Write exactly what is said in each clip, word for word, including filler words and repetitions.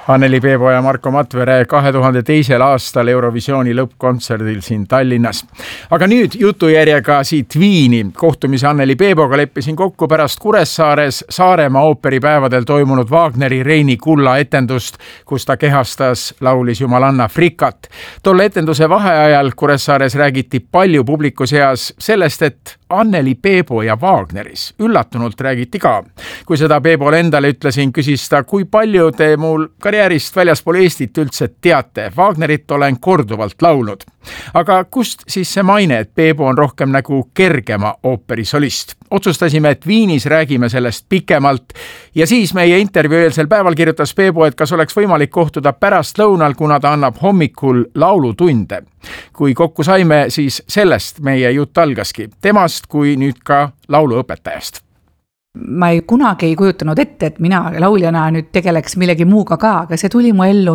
Anneli Peebo ja Marko Matvere kahe tuhande teisel aastal Eurovisiooni lõppkontserdil siin Tallinnas. Aga nüüd jutujärjega siit Viini. Kohtumise Anneli Peeboga leppisin kokku pärast Kuressaares Saaremaa ooperipäevadel toimunud Wagneri Reini Kulla etendust, kus ta kehastas laulis Jumalanna Frikat. Tolle etenduse vaheajal Kuressaares räägiti palju publiku seas sellest, et Anneli Peebo ja Wagneris. Üllatunult räägiti ka. Kui seda Peebole endale ütlesin, küsis ta, kui palju te mul karjäärist väljaspool Eestit üldse teate. Wagnerit olen korduvalt laulnud. Aga kust siis see maine, et Peebo on rohkem nagu kergema ooperisolist? Otsustasime, et Viinis räägime sellest pikemalt ja siis meie intervjuu eelsel päeval kirjutas Peebo, et kas oleks võimalik kohtuda pärast lõunal, kuna ta annab hommikul laulutunde. Kui kokku saime, siis sellest meie jutt algaski. Temast kui nüüd ka lauluõpetajast. Ma ei kunagi ei kujutanud ette, et mina lauljana nüüd tegeleks millegi muuga ka, aga see tuli mu ellu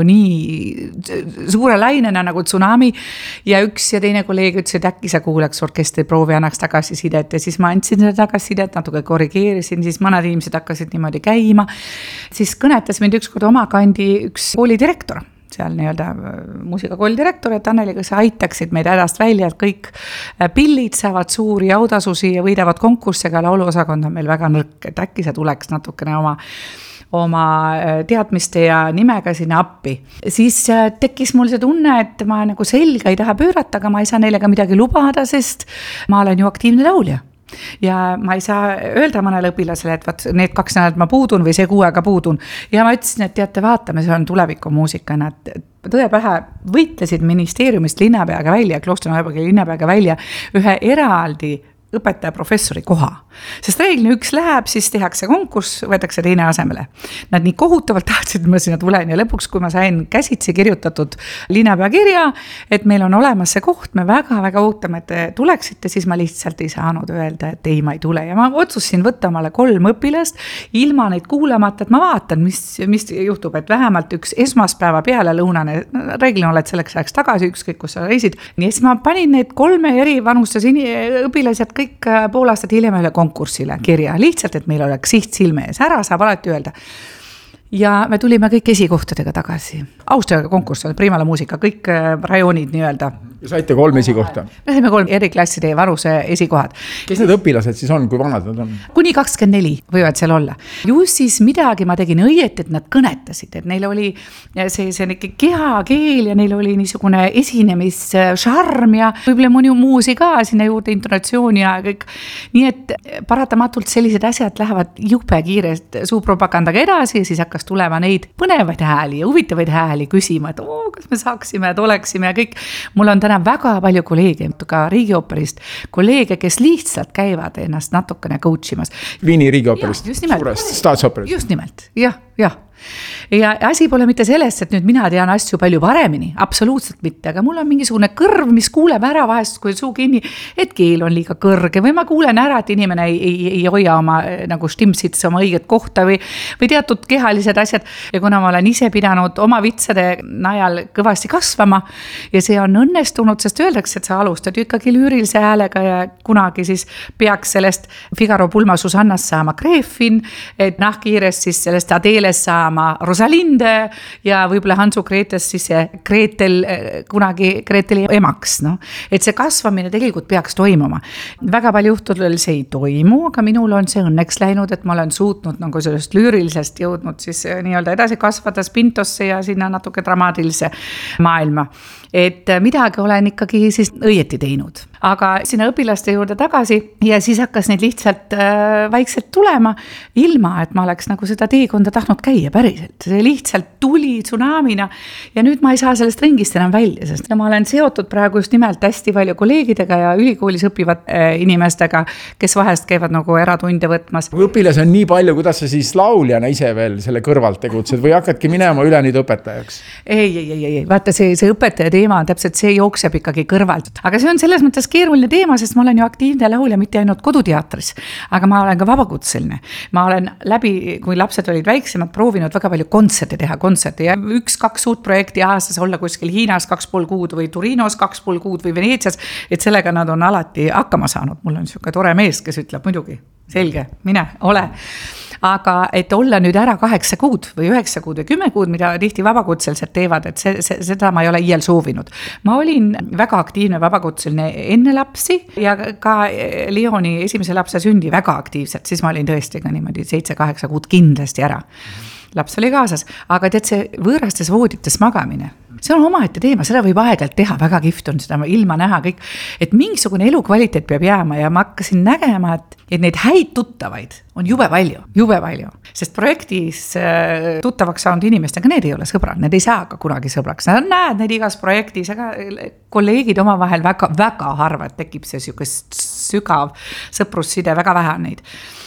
nii suure lainena nagu tsunami ja üks ja teine kolleeg ütles, et äkki sa kuuleks orkestri proovi, annaks tagasisidet ja siis ma andsin seda tagasisidet, natuke korrigeerisin, siis mõned inimesed hakkasid niimoodi käima. Siis kõnetas mind ükskord oma kandi üks koolidirektor. Seal nii-öelda muusikakooli direktor, et Anneli, kas sa aitaksid meid hädast välja, et kõik pillid saavad suuri autasusi ja võidavad konkurssiga, lauluosakond on meil väga nõrk, et äkki sa tuleks natukene oma oma teadmiste ja nimega sinna appi. Siis tekkis mul see tunne, et ma nagu selga ei taha pöörata, aga ma ei saa neile ka midagi lubada, sest ma olen ju aktiivne laulja. Ja ma ei saa öelda mõnele õpilasele, et vaat need kaks nädalat ma puudun või see kuuega puudun. Ja ma ütlesin, et teate, vaatame, see on tuleviku muusikana. Tõe pähe võitlesid ministeeriumist linnapeaga välja, Kloostri linnapeaga välja ühe eraldi õpetaja professori koha. Sest reeglina üks läheb, siis tehakse konkurss, võetakse teine asemele. Nad nii kohutavalt tahtsid, et ma sinna tulen ja lõpuks, kui ma sain käsitsi kirjutatud linnapea kirja, et meil on olemas see koht, me väga-väga ootame, et te tuleksite, siis ma lihtsalt ei saanud öelda, et ei, ma ei tule. Ja ma otsusin võtta omale kolm õpilast, ilma neid kuulamata, et ma vaatan, mis, mis juhtub, et vähemalt üks esmaspäeva peale lõunane, reeglina oled selleks ajaks tagasi, ükskõik kus sa reisid. Nii siis ma panin need kolme eri vanustes õpilased kõik pool aastat hiljem üle konkursile kirja. Lihtsalt, et meil oleks siht silme ees. Ära saab alati öelda. Ja me tulime kõik esikohtadega tagasi. Austriaga konkurss on Primala muusika, kõik rajoonid nii-öelda. Ja saite kolm esikohta? Me saime kolm eriklasside varuse esikohad. Kes need õpilased siis on, kui vanad nad on? Kuni kakskümmend neli võivad seal olla. Just siis midagi ma tegin õieti, et nad kõnetasid, et neil oli see, see kehakeel ja neil oli niisugune esinemis šarm ja võib-olla mõni muusi ka sinna juurde intonatsioon ja kõik. Nii et paratamatult sellised asjad lähevad jube kiirest suupropagandaga edasi ja siis hakkas tulema neid põnevaid hääli ja huvitavaid hääli küsima, et oo, kas me saaksime, et oleksime ja kõik. Mul on täna väga palju kolleege, ka Riigiooperist, kolleege, kes lihtsalt käivad ennast natukene coachimas. Viini Riigiooperist, suurest staatsoperist. Just nimelt, jah, jah. Ja asi pole mitte sellest, et nüüd mina tean asju palju paremini, absoluutselt mitte, aga mul on mingisugune kõrv, mis kuuleb ära vahest, kui suu kinni, et keel on liiga kõrge või ma kuulen ära, et inimene ei, ei, ei hoia oma nagu stimsitse oma õiget kohta või, või teatud kehalised asjad. Ja kuna ma olen ise pidanud oma vitsade najal kõvasti kasvama ja see on õnnestunud, sest öeldakse, et sa alustad ju ikkagi lüürilise häälega ja kunagi siis peaks sellest Figaro Pulma Susannast saama Gräfin, et nahkiirest siis sellest Adeles saama Rosalinde ja võib-olla Hansu Gretes siis Gretel, kunagi Greteli emaks. No? Et see kasvamine tegelikult peaks toimuma. Väga palju juhtudel see ei toimu, aga minul on see õnneks läinud, et ma olen suutnud nagu sellest lüürilisest jõudnud siis nii-öelda edasi kasvada spintosse ja sinna natuke dramaatilise maailma. Et midagi olen ikkagi siis õieti teinud. Aga sinna õpilaste juurde tagasi ja siis hakkas neid lihtsalt äh, vaikselt tulema, ilma, et ma oleks nagu seda teekonda tahtnud käia päriselt. See lihtsalt tuli tsunamina ja nüüd ma ei saa sellest ringist enam välja, sest ma olen seotud praegu just nimelt hästi palju kolleegidega ja ülikoolis õpivad äh, inimestega, kes vahest käivad nagu eratunde võtmas. Õpilas on nii palju, kuidas sa siis lauljana ise veel selle kõrvalt tegutsed või hakkadki minema üle nüüd õpetajaks? Ei, ei, ei, ei. Vaata, see, see õpetaja teema on täpselt, see jookseb ikkagi kõrvalt. Aga see on selles mõttes keeruline teema, sest ma olen ju aktiivne laulja mitte ainult koduteatris, aga ma olen ka vabakutseline. Ma olen läbi, kui lapsed olid väiksemad, proovinud väga palju kontserte teha, kontserte ja üks, kaks uut projekti aastas olla kuskil Hiinas kaks pool kuud või Turinos kaks pool kuud või Veneetsias, et sellega nad on alati hakkama saanud. Mul on siuke tore mees, kes ütleb muidugi, selge, mine, ole. aga et olla nüüd ära kaheksa kuud või üheksa kuud või kümme kuud, mida tihti vabakutselised teevad, et see, see, seda ma ei ole iial soovinud. Ma olin väga aktiivne vabakutseline enne lapsi ja ka Leoni esimese lapse sündi väga aktiivselt, siis ma olin tõesti ka niimoodi seitse-kaheksa kuud kindlasti ära. Laps oli kaasas, aga tead see võõrastes voodites magamine, see on omaette teema, seda võib aegelt teha, väga kihvt on seda ilma näha kõik, et mingisugune elukvaliteet peab jääma ja ma hakkasin nägema, et, et neid häid tuttavaid on jube palju, jube palju, sest projektis tuttavaks saanud inimestega, need ei ole sõbrad, need ei saa ka kunagi sõbraks, nad näed neid igas projektis, aga kolleegid oma vahel väga, väga harva, et tekib see sükest sügav sõprusside, väga vähe neid.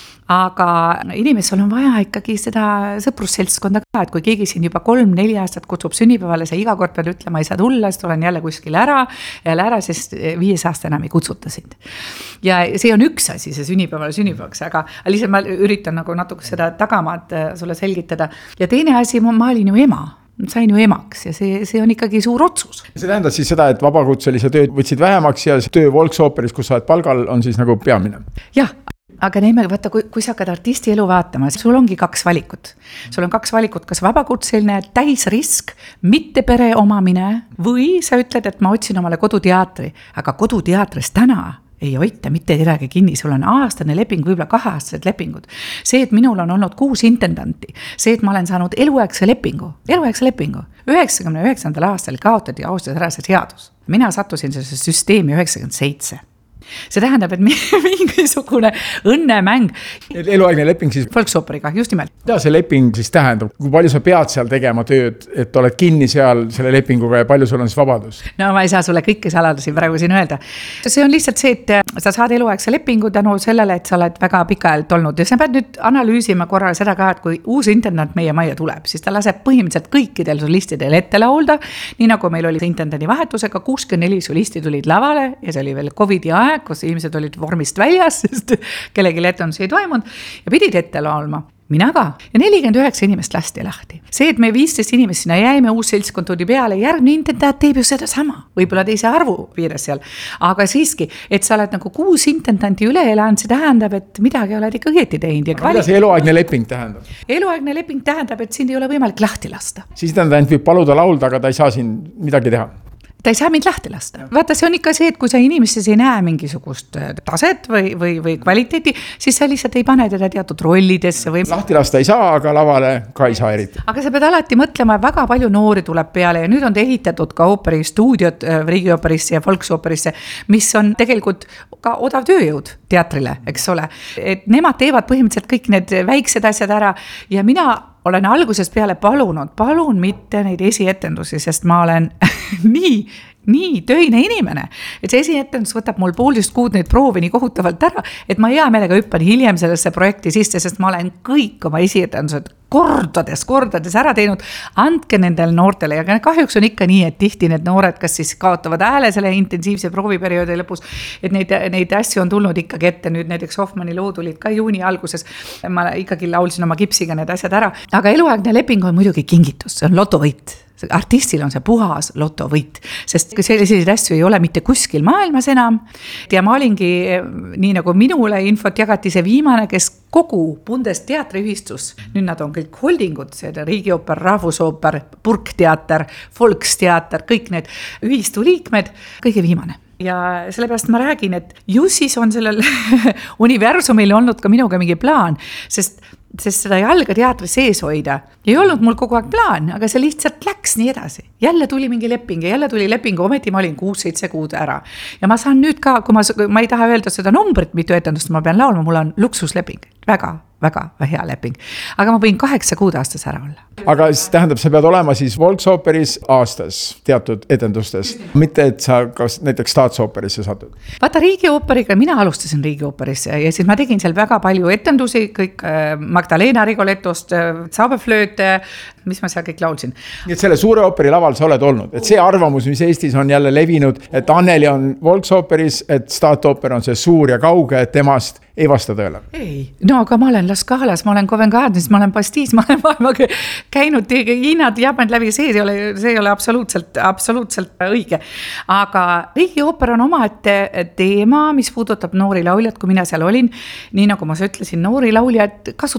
Aga inimesel on vaja ikkagi seda sõprusseltskonda ka, et kui keegi siin juba kolm-neli aastat kutsub sünnipäevale, sa iga kord pead ütlema, ei saa tulla, sest olen jälle kuskil ära, jälle ära, sest viies aasta enam ei kutsuta sind. Ja see on üks asi, see sünnipäevale sünnipäevaks, aga lihtsalt ma üritan nagu natuke seda tagamaad sulle selgitada. Ja teine asi, ma olin ju ema. Sain ju emaks ja see, see on ikkagi suur otsus. See tähendab siis seda, et vabakutselise tööd võtsid vähemaks ja töö Volksooperis, kus sa oled palgal, on siis nagu peamine. Jah. Aga neime, vaata, kui, kui sa hakkad artisti elu vaatama, sul ongi kaks valikut. Sul on kaks valikut, kas vabakutseline täisrisk, mitte pere omamine või sa ütled, et ma otsin omale koduteatri, aga koduteatris täna ei hoita mitte midagi kinni, sul on aastane leping, võib-olla kaheaastased lepingud. See, et minul on olnud kuus intendanti, see, et ma olen saanud eluaegse lepingu, eluaegse lepingu, üheksakümne üheksandal aastal kaotati austas ära see seadus. Mina sattusin sellesse süsteemi üheksakümmend seitse. See tähendab, et mingisugune õnnemäng. Eluaegne leping siis? Volksooperiga, just nimelt. Mida see leping siis tähendab? Kui palju sa pead seal tegema tööd, et oled kinni seal selle lepinguga ja palju sul on siis vabadus? No ma ei saa sulle kõike saladusi praegu siin öelda. See on lihtsalt see, et sa saad eluaegse lepingu tänu sellele, et sa oled väga pikalt olnud. Ja sa pead nüüd analüüsima korra seda ka, et kui uus intendant meie majja tuleb, siis ta laseb põhimõtteliselt kõikidel solistidel ette laulda. Nii nagu meil oli intendandi vahetusega, kuuskümmend neli solisti tulid lavale ja see oli veel Covidi aeg, kus inimesed olid vormist väljas, sest kellegi etendus ei toimunud ja pidid ette laulma. Mina ka. Ja nelikümmend üheksa inimest lasti lahti. See, et me viisteist inimest sinna jäime, uus seltskond tuli peale, järgmine intendaat teeb ju seda sama. Võib-olla teise arvu piires seal. Aga siiski, et sa oled nagu kuus intendanti üle elanud, see tähendab, et midagi oled ikka õieti teinud. Aga mida see eluaegne leping tähendab? Eluaegne leping tähendab, et sind ei ole võimalik lahti lasta. Siis tähendab, võib paluda laulda, aga ta ei saa siin midagi teha. Ta ei saa mind lahti lasta. Vaata, see on ikka see, et kui sa inimestes ei näe mingisugust taset või, või, või kvaliteeti, siis sa lihtsalt ei pane teda teatud rollidesse. Või... Lahti lasta ei saa, aga lavale ka ei saa eriti. Aga sa pead alati mõtlema, väga palju noori tuleb peale ja nüüd on ehitatud ka ooperi stuudiot Riigioperisse ja Volksooperisse, mis on tegelikult ka odav tööjõud teatrile, eks ole. Et nemad teevad põhimõtteliselt kõik need väiksed asjad ära ja mina olen algusest peale palunud, palun mitte neid esietendusi, sest ma olen nii, nii töine inimene, et see esietendus võtab mul poolteist kuud neid proovi nii kohutavalt ära, et ma hea meelega hüppan hiljem sellesse projekti sisse, sest ma olen kõik oma esietendused kordades, kordades ära teinud, andke nendel noortele ja kahjuks on ikka nii, et tihti need noored, kas siis kaotavad hääle selle intensiivse prooviperioodi lõpus, et neid, neid asju on tulnud ikkagi ette, nüüd näiteks Hoffmanni loo tulid ka juuni alguses, ma ikkagi laulsin oma kipsiga need asjad ära, aga eluaegne leping on muidugi kingitus, see on lotovõit. Artistil on see puhas lotovõit, sest selliseid asju ei ole mitte kuskil maailmas enam ja ma olingi, nii nagu minule infot jagati see viimane, kes kogu Bundesteatriühistus, nüüd nad on kõik holdingud, see Riigioper, Rahvusooper, Burgteater, Volksteater, kõik need ühistu liikmed, kõige viimane. Ja sellepärast ma räägin, et ju siis on sellel universumil olnud ka minuga mingi plaan, sest sest seda jalga teatri sees hoida. Ei olnud mul kogu aeg plaan, aga see lihtsalt läks nii edasi. Jälle tuli mingi leping ja jälle tuli leping, ometi ma olin kuus-seitse kuud ära. Ja ma saan nüüd ka, kui ma, ma ei taha öelda seda numbrit, mitu etendust ma pean laulma, mul on luksusleping. Väga, väga hea leping. Aga ma võin kaheksa kuud aastas ära olla. Aga siis tähendab, sa pead olema siis Volksooperis aastas teatud etendustes, mitte et sa kas näiteks Staatsoperisse satud. Vaata Riigiooperiga, mina alustasin Riigioperisse ja siis ma tegin seal väga palju etendusi, kõik Magdalena Rigoletost, Zauberflööt, mis ma seal kõik laulsin. Nii et selle suure ooperi laval sa oled olnud, et see arvamus, mis Eestis on jälle levinud, et Anneli on Volksooperis, et Staatsoper on see suur ja kauge, et temast ei vasta tõele. Ei, no aga ma olen La Scalas, ma olen Covent Gardenis, ma olen Bastis, ma olen maailmaga käinud Hiinad, Jaapan läbi, see ei ole, see ei ole absoluutselt, absoluutselt õige. Aga Riigiooper on omaette teema, mis puudutab noori lauljad, kui mina seal olin. Nii nagu ma ütlesin, noori lauljad kasutavad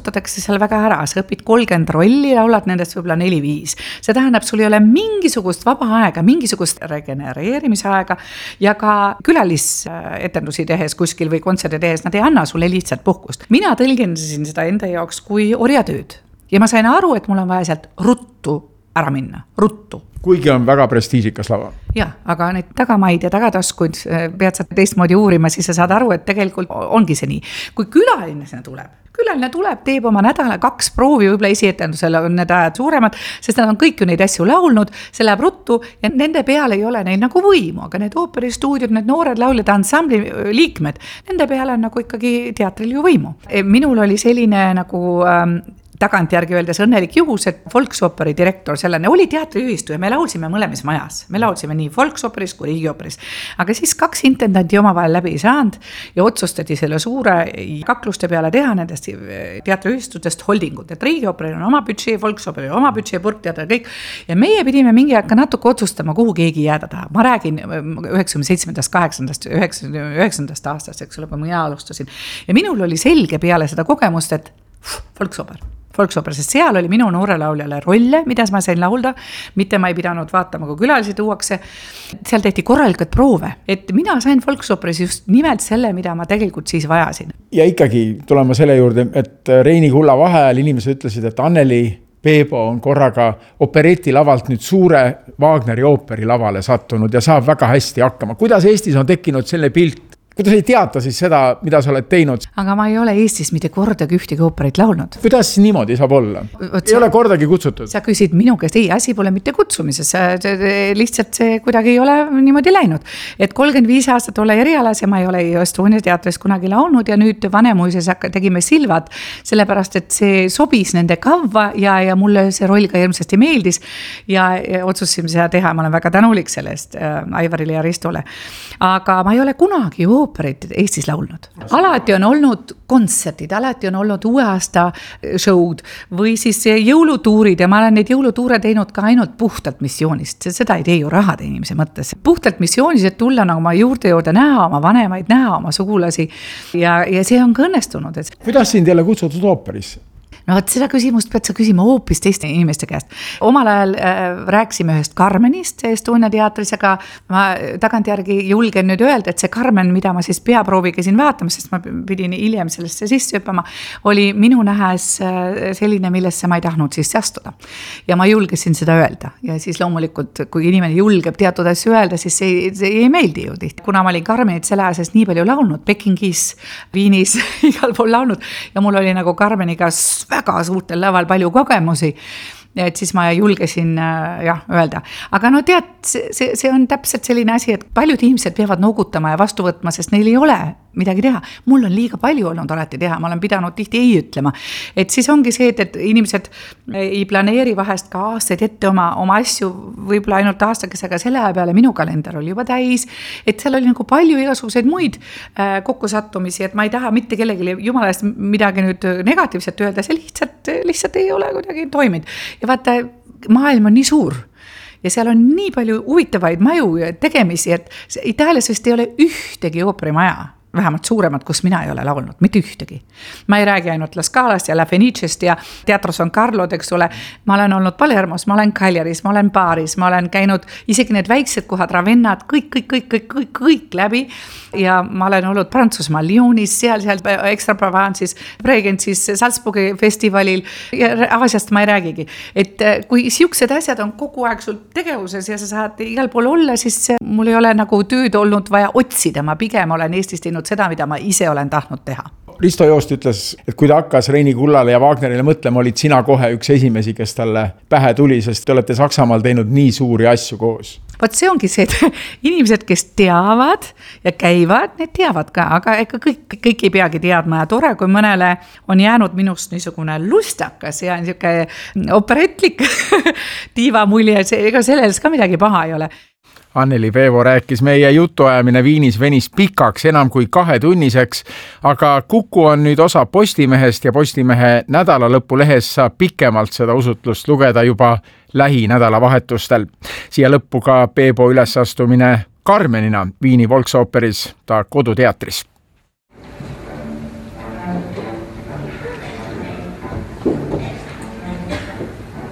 kasutatakse seal väga ära, sa õpid kolmkümmend rolli, laulad nendest võib-olla neli-viis. See tähendab, sul ei ole mingisugust vaba aega, mingisugust regenereerimisaega ja ka külalisetendusi tehes kuskil või kontserdi tehes, nad ei anna sulle lihtsalt puhkust. Mina tõlgendasin seda enda jaoks kui orjatööd ja ma sain aru, et mul on vaja sealt ruttu ära minna, ruttu. Kuigi on väga prestiižikas lava. Ja, aga neid tagamaid ja tagataskuid pead sa teistmoodi uurima, siis sa saad aru, et tegelikult ongi see nii. Kui külaline tuleb, külaline tuleb, teeb oma nädala kaks proovi, võib-olla esietendusel on need ajad suuremad, sest nad on kõik ju neid asju laulnud, see läheb ruttu ja nende peale ei ole neil nagu võimu, aga need ooperistuudiod, need noored lauljad, ansambli liikmed, nende peale on nagu ikkagi teatril ju võimu. Minul oli selline nagu ähm, tagantjärgi öeldes õnnelik juhus, et Volksoperi direktor sellene oli teatriühistu ja me laulsime mõlemis majas. Me laulsime nii Volksoperis kui Riigioperis. Aga siis kaks intendanti omavahel läbi ei saanud ja otsustati selle suure kakluste peale teha nendest teatriühistutest holdingut. Et Riigioperil on oma büdžee, Volksoperil oma büdžee, Burgteater, kõik. Ja meie pidime mingi aega natuke otsustama, kuhu keegi jääda taha. Ma räägin üheksakümne seitsmendast, kaheksandast, üheksandast aastast, eks ole, kui mina alustasin. Ja minul oli selge peale seda kogemust, et Volksoper. Volksoper, sest seal oli minu noorelauljale rolle, mida ma sain laulda, mitte ma ei pidanud vaatama, kui külalisi tuuakse. Seal tehti korralikult proove, et mina sain Volksoperis just nimelt selle, mida ma tegelikult siis vajasin. Ja ikkagi tulema selle juurde, et Reini Kulla vaheajal inimesed ütlesid, et Anneli Peebo on korraga opereti lavalt nüüd suure Wagneri ooperi lavale sattunud ja saab väga hästi hakkama. Kuidas Eestis on tekkinud selle pilt? Kuidas ei teata siis seda, mida sa oled teinud? Aga ma ei ole Eestis mitte kordagi ühtegi ooperit laulnud. Kuidas niimoodi saab olla? Võt, ei sa, ole kordagi kutsutud? Sa küsid minu käest, ei, asi pole mitte kutsumises. Lihtsalt see kuidagi ei ole niimoodi läinud. Et kolmkümmend viis aastat olla erialas ja ma ei ole Estonia teatris kunagi laulnud ja nüüd Vanemuises tegime Silvad, sellepärast, et see sobis nende kavva ja, ja mulle see roll ka hirmsasti meeldis ja, ja otsustasime seda teha. Ma olen väga tänulik sellest äh, Aivarile ja Ristole. Aga ma ei ole kunagi ju ooperit Eestis laulnud. Alati on olnud kontserdid, alati on olnud uue aasta show'd või siis jõulutuurid ja ma olen neid jõulutuure teinud ka ainult puhtalt missioonist. Seda ei tee ju rahade inimese mõttes. Puhtalt missioonis, et tulla nagu oma juurde juurde näha, oma vanemaid näha, oma sugulasi ja, ja see on ka õnnestunud. Et... Kuidas sind jälle kutsutud ooperisse? No, et seda küsimust pead sa küsima hoopis teiste inimeste käest. Omal ajal äh, rääksime ühest Carmenist Estonia teatris, aga ma tagantjärgi julgen nüüd öelda, et see Carmen, mida ma siis peaproovi käisin vaatama, sest ma pidin hiljem sellesse sisse hüppama, oli minu nähes äh, selline, millesse ma ei tahtnud sisse astuda. Ja ma julgesin seda öelda. Ja siis loomulikult, kui inimene julgeb teatud asju öelda, siis see, see ei meeldi ju tihti. Kuna ma olin Carmenit selle ajas nii palju laulnud, Pekingis, Viinis, igal pool laulnud ja mul oli nagu Carmeniga väga suurtel laval palju kogemusi, et siis ma julgesin jah, öelda. Aga no tead, see, see on täpselt selline asi, et paljud inimesed peavad noogutama ja vastu võtma, sest neil ei ole midagi teha. Mul on liiga palju olnud alati teha, ma olen pidanud tihti ei ütlema. Et siis ongi see, et, et inimesed ei planeeri vahest ka aastaid ette oma, oma asju, võib-olla ainult aastakesega selle aja peale, minu kalender oli juba täis, et seal oli nagu palju igasuguseid muid äh, kokkusattumisi, et ma ei taha mitte kellegi jumalast midagi nüüd negatiivset öelda, see lihtsalt, lihtsalt ei ole kuidagi toiminud. Ja vaata, maailm on nii suur ja seal on nii palju huvitavaid maju ja tegemisi, et Itaalias vist ei ole ühtegi ooperimaja, vähemalt suuremad, kus mina ei ole laulnud, mitte ühtegi. Ma ei räägi ainult La Scalast ja La Fenicest ja Teatro San Carlod, eks ole. Ma olen olnud Palermos, ma olen Cagliaris, ma olen Baaris, ma olen käinud isegi need väiksed kohad, Ravennad, kõik, kõik, kõik, kõik, kõik, kõik läbi. Ja ma olen olnud Prantsusmaal, Lyonis, seal, seal Extra Provence'is, Bregentsis, Salzburgi festivalil ja Aasiast ma ei räägigi. Et kui siuksed asjad on kogu aeg sul tegevuses ja sa saad igal pool olla, siis mul ei ole nagu tööd olnud vaja otsida, ma pigem olen Eestis teinud seda, mida ma ise olen tahtnud teha. Risto Joost ütles, et kui ta hakkas Reini Kullale ja Wagnerile mõtlema, olid sina kohe üks esimesi, kes talle pähe tuli, sest te olete Saksamaal teinud nii suuri asju koos. Vaat see ongi see, et inimesed, kes teavad ja käivad, need teavad ka, aga ega kõik, kõik ei peagi teadma ja tore, kui mõnele on jäänud minust niisugune lustakas ja niisugune operetlik tiiva mulje, ega selles ka midagi paha ei ole. Anneli Peebo rääkis, meie jutuajamine Viinis venis pikaks enam kui kahetunniseks, aga Kuku on nüüd osa Postimehest ja Postimehe nädalalõpu lehes saab pikemalt seda usutlust lugeda juba lähinädalavahetustel. Siia lõppu ka Peebo ülesastumine Carmenina Viini Volksooperis, ta koduteatris.